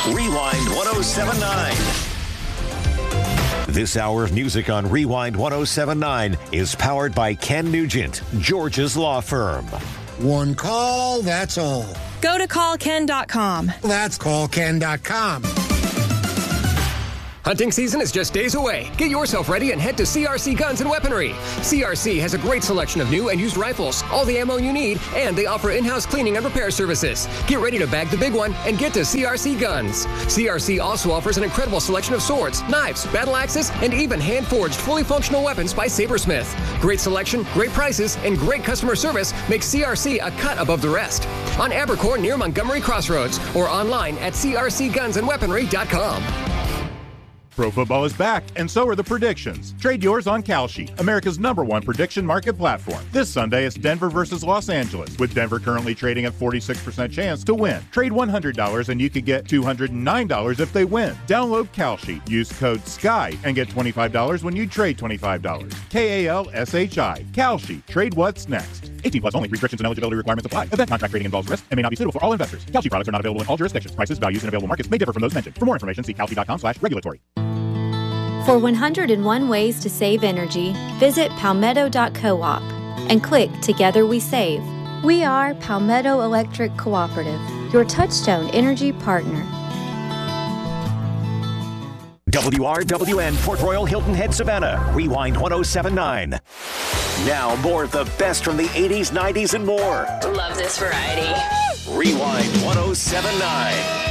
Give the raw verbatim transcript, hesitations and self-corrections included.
Rewind one oh seven point nine. This hour of music on Rewind one oh seven point nine is powered by Ken Nugent, George's law firm. One call, that's all. Go to call ken dot com. That's call ken dot com. Hunting season is just days away. Get yourself ready and head to C R C Guns and Weaponry. C R C has a great selection of new and used rifles, all the ammo you need, and they offer in-house cleaning and repair services. Get ready to bag the big one and get to C R C Guns. C R C also offers an incredible selection of swords, knives, battle axes, and even hand-forged, fully functional weapons by Sabersmith. Great selection, great prices, and great customer service makes C R C a cut above the rest. On Abercorn near Montgomery Crossroads or online at c r c guns and weaponry dot com. Pro football is back, and so are the predictions. Trade yours on Kalshi, America's number one prediction market platform. This Sunday, it's Denver versus Los Angeles, with Denver currently trading at forty-six percent chance to win. Trade one hundred dollars and you could get two hundred nine dollars if they win. Download Kalshi, use code SKY, and get twenty-five dollars when you trade twenty-five dollars. K A L S H I. Kalshi. Trade what's next. eighteen plus only. Restrictions and eligibility requirements apply. Event contract trading involves risk and may not be suitable for all investors. Kalshi products are not available in all jurisdictions. Prices, values, and available markets may differ from those mentioned. For more information, see kalshi dot com slash regulatory. For one hundred one ways to save energy, visit palmetto dot coop and click Together We Save. We are Palmetto Electric Cooperative, your Touchstone energy partner. W R W N, Port Royal, Hilton Head, Savannah. Rewind one oh seven point nine. Now more of the best from the eighties, nineties, and more. Love this variety. Rewind one oh seven point nine.